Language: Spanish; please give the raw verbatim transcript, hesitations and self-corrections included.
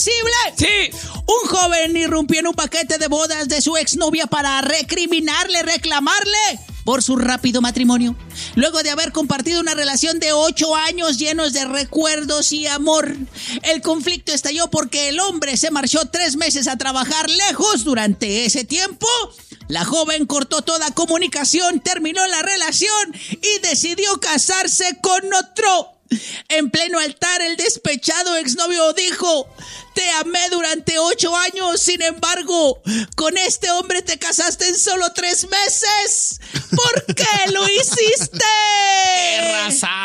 predecible. Sí. Un joven irrumpió en un paquete de bodas de su exnovia para recriminarle, reclamarle por su rápido matrimonio. Luego de haber compartido una relación de ocho años llenos de recuerdos y amor, el conflicto estalló porque el hombre se marchó tres meses a trabajar lejos. Durante ese tiempo, la joven cortó toda comunicación, terminó la relación y decidió casarse con otro. En pleno altar, el despechado exnovio dijo: te amé durante ocho años, sin embargo, con este hombre te casaste en solo tres meses. ¿Por qué lo hiciste? ¡Qué raza!